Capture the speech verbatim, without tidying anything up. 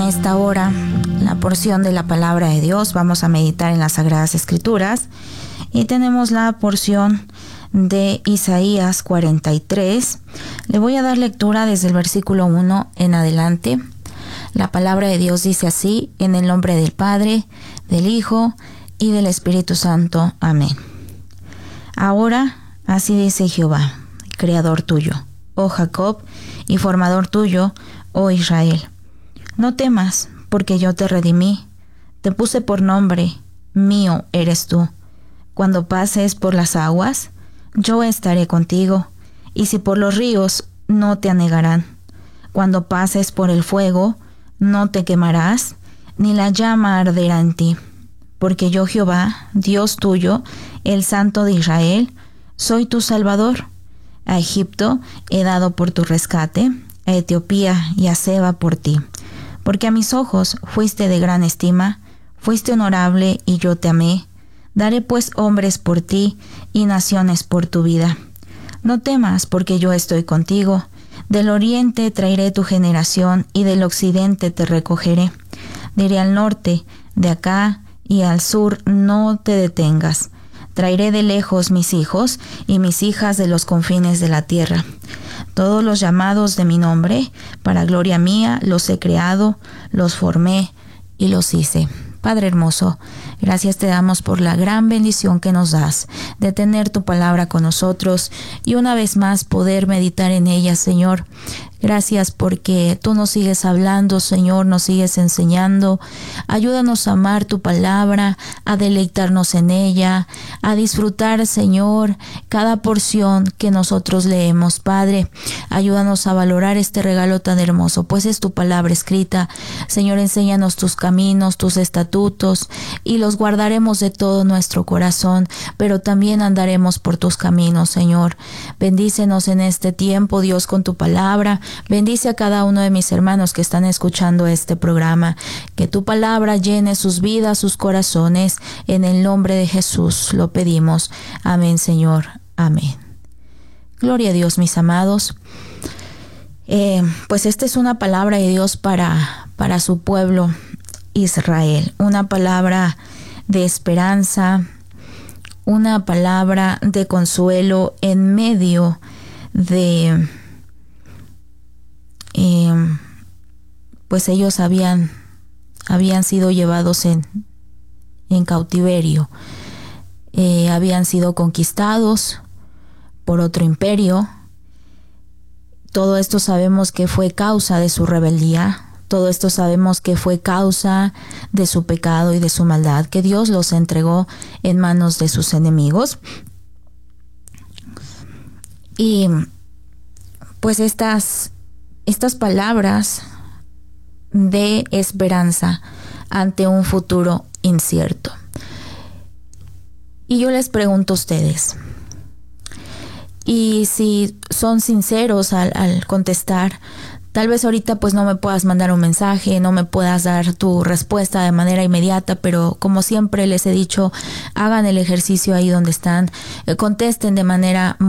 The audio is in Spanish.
esta hora la porción de la palabra de Dios. Vamos a meditar en las Sagradas Escrituras y tenemos la porción de Isaías cuarenta y tres. Le voy a dar lectura desde el versículo uno en adelante. La palabra de Dios dice así: en el nombre del Padre, del Hijo y del Espíritu Santo. Amén. Ahora, así dice Jehová, Creador tuyo, oh Jacob, y formador tuyo, oh Israel. No temas, porque yo te redimí, te puse por nombre, mío eres tú. Cuando pases por las aguas, yo estaré contigo, y si por los ríos, no te anegarán. Cuando pases por el fuego, no te quemarás, ni la llama arderá en ti. Porque yo Jehová, Dios tuyo, el Santo de Israel, soy tu Salvador. A Egipto he dado por tu rescate, a Etiopía y a Seba por ti. Porque a mis ojos fuiste de gran estima, fuiste honorable y yo te amé. Daré pues hombres por ti y naciones por tu vida. No temas, porque yo estoy contigo. Del oriente traeré tu generación y del occidente te recogeré. Diré al norte, de acá y al sur, no te detengas. Traeré de lejos mis hijos y mis hijas de los confines de la tierra. Todos los llamados de mi nombre, para gloria mía, los he creado, los formé y los hice. Padre hermoso, gracias te damos por la gran bendición que nos das de tener tu palabra con nosotros y una vez más poder meditar en ella, Señor. Gracias porque tú nos sigues hablando, Señor, nos sigues enseñando. Ayúdanos a amar tu palabra, a deleitarnos en ella, a disfrutar, Señor, cada porción que nosotros leemos, Padre. Ayúdanos a valorar este regalo tan hermoso, pues es tu palabra escrita. Señor, enséñanos tus caminos, tus estatutos, y los guardaremos de todo nuestro corazón, pero también andaremos por tus caminos, Señor. Bendícenos en este tiempo, Dios, con tu palabra. Bendice a cada uno de mis hermanos que están escuchando este programa. Que tu palabra llene sus vidas, sus corazones. En el nombre de Jesús lo pedimos. Amén, Señor. Amén. Gloria a Dios, mis amados. Eh, pues esta es una palabra de Dios para, para su pueblo Israel. Una palabra de esperanza. Una palabra de consuelo en medio de... Eh, pues ellos habían, habían sido llevados en, en cautiverio, eh, habían sido conquistados por otro imperio. Todo esto sabemos que fue causa de su rebeldía, todo esto sabemos que fue causa de su pecado y de su maldad, que Dios los entregó en manos de sus enemigos. Y pues estas Estas palabras de esperanza ante un futuro incierto. Y yo les pregunto a ustedes, y si son sinceros al, al contestar, tal vez ahorita pues no me puedas mandar un mensaje, no me puedas dar tu respuesta de manera inmediata, pero como siempre les he dicho, hagan el ejercicio ahí donde están, eh, contesten de manera